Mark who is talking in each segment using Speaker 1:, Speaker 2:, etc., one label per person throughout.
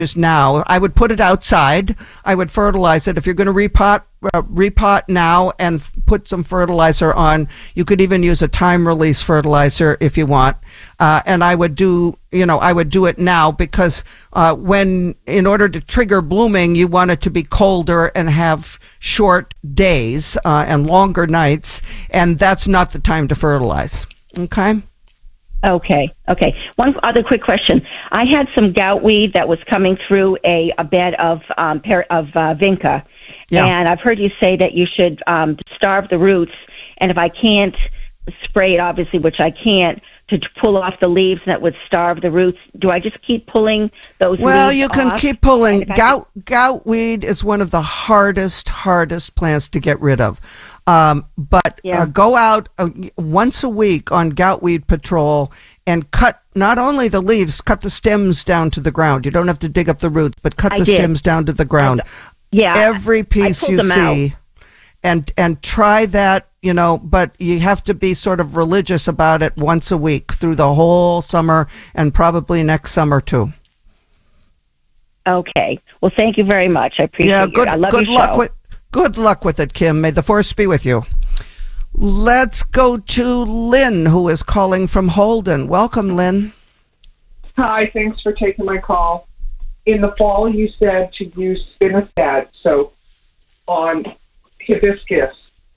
Speaker 1: use now. I would put it outside. I would fertilize it. If you're going to repot now and put some fertilizer on. You could even use a time release fertilizer if you want. And I would do it now because in order to trigger blooming, you want it to be colder and have short days and longer nights. And that's not the time to fertilize. Okay.
Speaker 2: Okay. One other quick question. I had some gout weed that was coming through a bed of vinca, and I've heard you say that you should starve the roots, and if I can't spray it, obviously, which I can't, to pull off the leaves that would starve the roots. Do I just keep pulling those leaves off?
Speaker 1: Well, you can keep pulling. Gout weed is one of the hardest plants to get rid of. Go out once a week on gout weed patrol and cut not only the leaves, cut the stems down to the ground. You don't have to dig up the roots, but cut the stems down to the ground. Every piece you see. And try that, but you have to be sort of religious about it once a week through the whole summer and probably next summer too.
Speaker 2: Okay. Well, thank you very much. I appreciate it. I love your show.
Speaker 1: Good luck with it, Kim. May the force be with you. Let's go to Lynn, who is calling from Holden. Welcome, Lynn.
Speaker 3: Hi, thanks for taking my call. In the fall, you said to use spinosad soap on hibiscus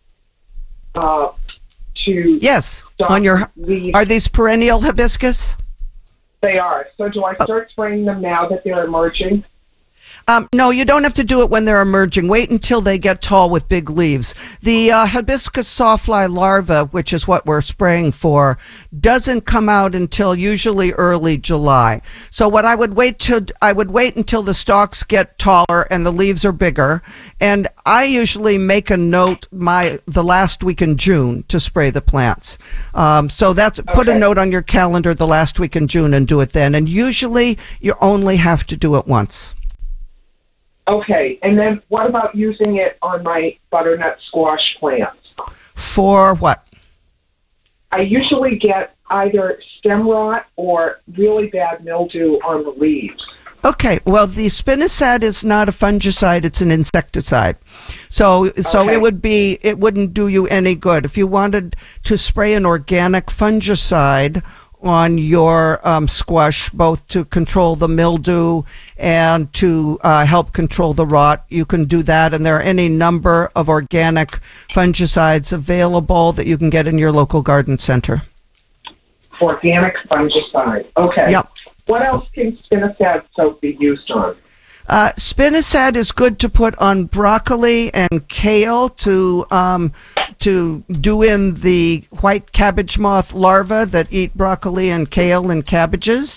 Speaker 1: Are these perennial hibiscus?
Speaker 3: They are. So do I start spraying them now that they're emerging?
Speaker 1: No, you don't have to do it when they're emerging. Wait until they get tall with big leaves. The hibiscus sawfly larva, which is what we're spraying for, doesn't come out until usually early July. So what I would wait until the stalks get taller and the leaves are bigger. And I usually make a note the last week in June to spray the plants. Put a note on your calendar the last week in June and do it then. And usually you only have to do it once.
Speaker 3: Okay, and then what about using it on my butternut squash plants?
Speaker 1: For what?
Speaker 3: I usually get either stem rot or really bad mildew on the leaves.
Speaker 1: Okay, well, the spinosad is not a fungicide; it's an insecticide. So it wouldn't do you any good if you wanted to spray an organic fungicide on your squash, both to control the mildew and to help control the rot. You can do that, and there are any number of organic fungicides available that you can get in your local garden center.
Speaker 3: Organic fungicide. Okay.
Speaker 1: Yep.
Speaker 3: What else can spinosad soap be used on?
Speaker 1: Spinosad is good to put on broccoli and kale to do in the white cabbage moth larvae that eat broccoli and kale and cabbages.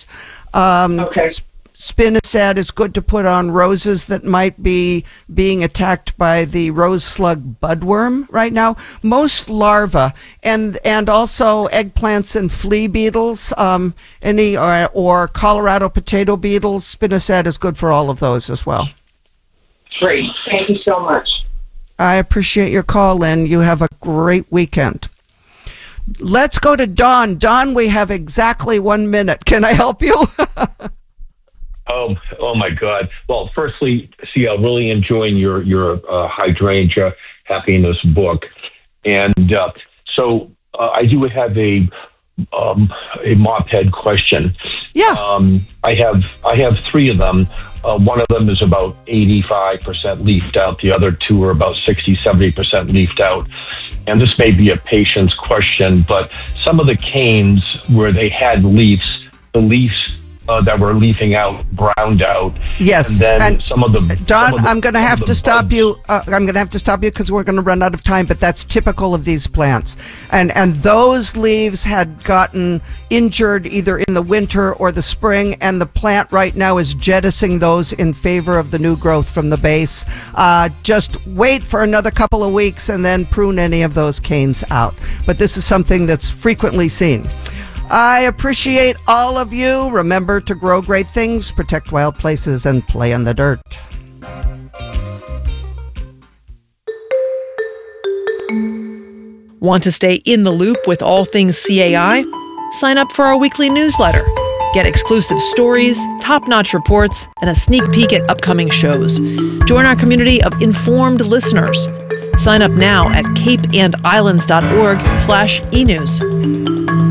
Speaker 1: Spinosad is good to put on roses that might be being attacked by the rose slug budworm right now. Most larvae and also eggplants and flea beetles, or Colorado potato beetles. Spinosad is good for all of those as well.
Speaker 3: Great. Thank you so much.
Speaker 1: I appreciate your call, Lynn. You have a great weekend. Let's go to Dawn. Dawn, we have exactly 1 minute. Can I help you?
Speaker 4: Oh my God. Well, firstly, I'm really enjoying your hydrangea happiness book. And so I do have a moped question.
Speaker 1: Yeah.
Speaker 4: I have 3 of them. One of them is about 85% leafed out. The other 2 are about 60-70% leafed out. And this may be a patient's question, but some of the canes where they had leaves, the leaves that were leafing out browned out.
Speaker 1: Yes,
Speaker 4: and some of the
Speaker 1: Don, I'm going to have to stop you. I'm going to have to stop you because we're going to run out of time. But that's typical of these plants, and those leaves had gotten injured either in the winter or the spring, and the plant right now is jettisoning those in favor of the new growth from the base. Just wait for another couple of weeks and then prune any of those canes out. But this is something that's frequently seen. I appreciate all of you. Remember to grow great things, protect wild places, and play in the dirt.
Speaker 5: Want to stay in the loop with all things CAI? Sign up for our weekly newsletter. Get exclusive stories, top-notch reports, and a sneak peek at upcoming shows. Join our community of informed listeners. Sign up now at capeandislands.org/enews.